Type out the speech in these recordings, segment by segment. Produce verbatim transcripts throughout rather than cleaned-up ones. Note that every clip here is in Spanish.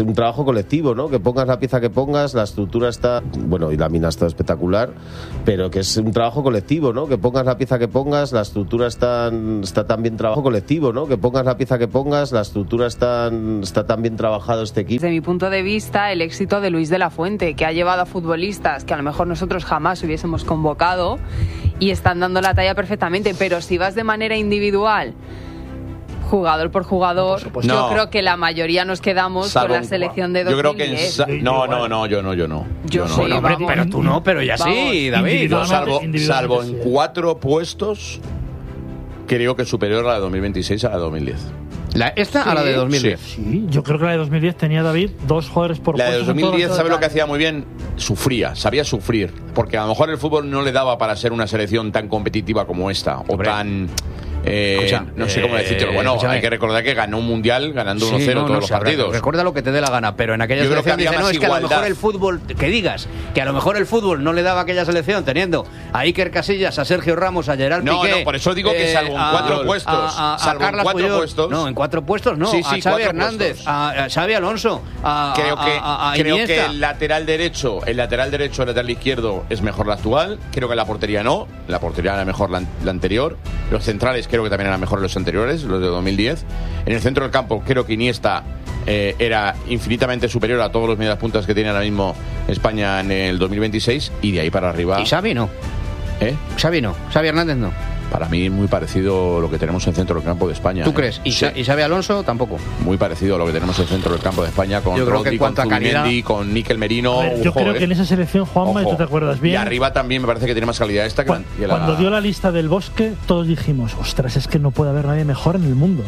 Un trabajo colectivo, ¿no? Que pongas la pieza que pongas, la estructura está, bueno, y la mina está espectacular, pero que es un trabajo colectivo, ¿no? Que pongas la pieza que pongas, la estructura está, está tan bien trabajado colectivo, ¿no? Que pongas la pieza que pongas, la estructura está, está tan bien trabajado este equipo. Desde mi punto de vista, el éxito de Luis de la Fuente, que ha llevado a futbolistas que a lo mejor nosotros jamás hubiésemos convocado y están dando la talla perfectamente, pero si vas de manera individual, jugador por jugador, no, por yo no. creo que la mayoría nos quedamos Salvo con la selección de dos mil diez. Yo creo que en sa- no, no, no, yo no, yo no. Yo, yo sí, no. Bueno, hombre, pero tú no, pero ya vamos. sí, David. No, salvo, salvo en sí. cuatro puestos, creo que superior a la de dos mil veintiséis a la de dos mil diez. La, ¿Esta Sí. a la de dos mil diez? Sí. Sí, yo creo que la de dos mil diez tenía, David, dos jugadores por La de puestos dos en mil diez, todas las ¿sabes lo que edades. hacía muy bien? Sufría, sabía sufrir. Porque a lo mejor el fútbol no le daba para ser una selección tan competitiva como esta. O Hombre. tan... Eh, Escucha, no sé cómo eh, decírtelo. Bueno, escúchame. hay que recordar que ganó un mundial ganando uno cero no, todos no, los sabrá, partidos. Recuerda lo que te dé la gana, pero en aquella Yo creo que selección había dice, no, más es que a lo igualdad. mejor el fútbol, que digas, que a lo mejor el fútbol no le daba a aquella selección teniendo a Iker Casillas, a Sergio Ramos, a Gerard No, Piqué. no, por eso digo que eh, salvo en a- cuatro a- puestos, a- a salvo en Carlas cuatro Puyol. puestos. No, en cuatro puestos no. Sí, sí, a Xavi cuatro Hernández, puestos. a, a Xavi Alonso, a, Creo que, a, a, a creo que Iniesta. el lateral derecho, el lateral derecho, el lateral izquierdo es mejor la actual. Creo que la portería no. La portería era mejor la, la anterior. Los centrales creo que también eran mejores los anteriores, los de dos mil diez. En el centro del campo creo que Iniesta eh, era infinitamente superior a todos los medias puntas que tiene ahora mismo España en el dos mil veintiséis. Y de ahí para arriba. Y Xavi no. ¿Eh? Xavi no. Xavi Hernández no. Para mí es muy parecido a lo que tenemos en el centro del campo de España. ¿Tú ¿eh? crees? ¿Y, Sí. Xa- y Xavi Alonso tampoco? Muy parecido a lo que tenemos en el centro del campo de España con Yo creo que Rodri, en cuanto con a calidad- Zubimendi, con Níquel Merino. A ver, yo ojo, creo eh. que en esa selección, Juanma, y Ojo. tú te acuerdas bien. Y arriba también me parece que tiene más calidad esta que, Cu- la, que la- Cuando dio la lista del Bosque, todos dijimos, ostras, es que no puede haber nadie mejor en el mundo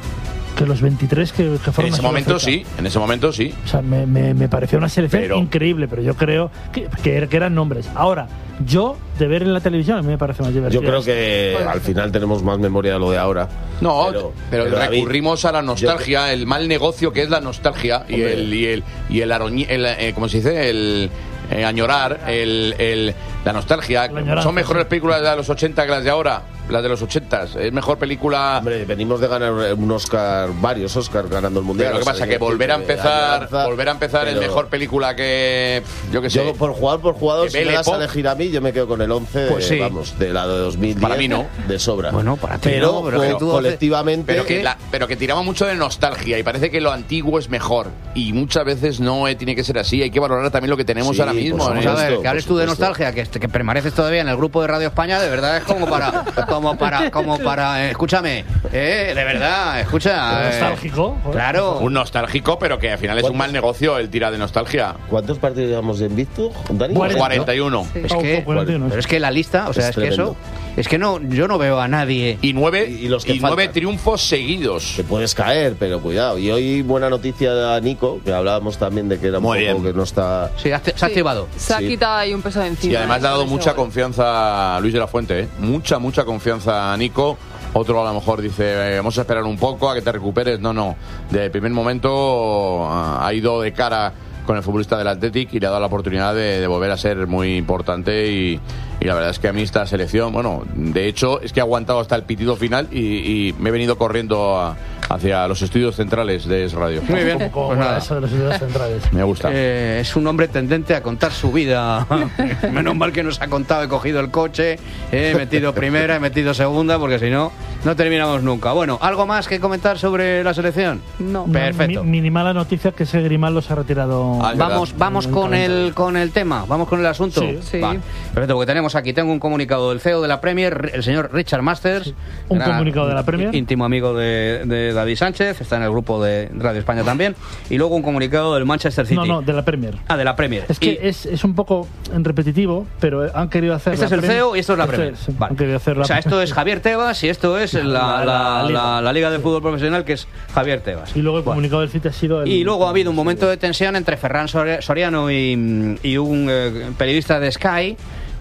que los veintitrés que, que fueron En ese a momento Sudáfrica. sí, en ese momento sí. O sea, me, me, me pareció una selección Pero- increíble, pero yo creo que, que, que eran nombres. Ahora, yo, de ver en la televisión, a mí me parece más divertido. Yo creo que al final tenemos más memoria de lo de ahora. No, Pero- pero, pero, David, recurrimos a la nostalgia, el mal negocio que es la nostalgia y Hombre. el y el y el, aroñi- el eh, ¿cómo se dice? El eh, añorar, el, el la nostalgia. La añoranza, Son mejores sí. películas de los ochenta que las de ahora, las de los ochenta. Es mejor película. Hombre, venimos de ganar un Oscar, varios Oscars ganando el Mundial. Pero lo que o sea, pasa hay que volver a decir que empezar, añoranza, volver a empezar en pero mejor película que pff, yo que sé. Yo, por jugador por jugador, Que si me Belle das a Époque. elegir a mí, yo me quedo con el once, Pues sí. vamos, de la de dos mil diez. Para mí no. De sobra. Bueno, para ti pero, no, pero que co- tú haces- colectivamente. Pero que, la- pero que tiramos mucho de nostalgia y parece que lo antiguo es mejor. Y muchas veces no eh, tiene que ser así. Hay que valorar también lo que tenemos Sí, ahora por mismo. supuesto. ¿eh? Vamos a ver, por que hables tú de supuesto. nostalgia, que, que permaneces todavía en el grupo de Radio España, de verdad es como para, como para, como para, eh, escúchame, eh, de verdad, escucha. eh, nostálgico. joder. Claro. Un nostálgico, pero que al final es un mal negocio el tirar de nostalgia. ¿Cuántos partidos llevamos en Invictus, Dani? Cuarenta. cuarenta y uno. Es Ojo, que, cuarenta y uno. pero es que la lista, o sea, Es es, que eso, tremendo. es que no, yo no veo a nadie. Y nueve, Y- y los que y nueve faltan. triunfos seguidos. Te puedes caer, pero cuidado. Y hoy buena noticia a Nico, que hablábamos también de que era un Muy poco bien. que no está... Sí, has- se ha activado. Se ha Sí. quitado ahí un peso de encima. Y además le ha ¿eh? dado con ese mucha gol. confianza a Luis de la Fuente, ¿eh? Mucha, mucha confianza a Nico. Otro a lo mejor dice, eh, vamos a esperar un poco a que te recuperes. No, no. De primer momento ah, ha ido de cara con el futbolista del Athletic y le ha dado la oportunidad de, de volver a ser muy importante y, y la verdad es que a mí esta selección, bueno, de hecho es que ha aguantado hasta el pitido final y, y me he venido corriendo a- hacia los estudios centrales de Es Radio. Muy bien, Como, como pues nada. eso de los ciudades centrales. Me gusta. Eh, es un hombre tendente a contar su vida. Menos mal que nos ha contado, he cogido el coche, he metido primera, he metido segunda, porque si no, no terminamos nunca. Bueno, ¿algo más que comentar sobre la selección? No. Perfecto. Mi, minimala noticia que ese Grimaldo se ha retirado. Ah, Vamos, verdad. vamos con el con el tema, vamos con el asunto. Sí. Sí. Vale. Perfecto, porque tenemos aquí, tengo un comunicado del C E O de la Premier, el señor Richard Masters. Un gran- comunicado de la Premier. Íntimo amigo de, de David Sánchez, está en el grupo de Radio España también. Y luego un comunicado del Manchester City. No, no, de la Premier. Ah, de la Premier. Es que Y- es, es un poco en repetitivo, pero han querido hacer. Este la es el Premier- C E O y esto es la Este Premier. es, Vale. Han querido hacer la O sea, esto es Javier Tebas y esto es la, la, La- la la- Liga. la Liga de Fútbol Profesional, que es Javier Tebas. Y luego el Bueno. comunicado del City ha sido. El, Y luego ha habido un momento de tensión entre Ferran Sor- Soriano y, y un eh, periodista de Sky.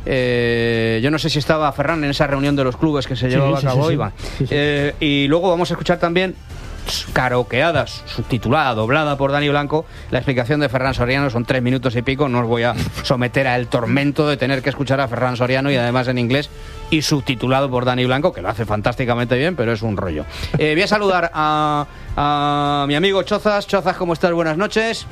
Eh, yo no sé si estaba Ferran en esa reunión de los clubes que se Sí, llevaba sí, a cabo sí, sí. Iván. Sí, sí. Eh, y luego vamos a escuchar también, karaokeada, subtitulada, doblada por Dani Blanco, la explicación de Ferran Soriano. Son tres minutos y pico. No os voy a someter al tormento de tener que escuchar a Ferran Soriano y además en inglés, y subtitulado por Dani Blanco, que lo hace fantásticamente bien, pero es un rollo. Eh, voy a saludar a, a mi amigo Chozas. Chozas, ¿cómo estás? Buenas noches.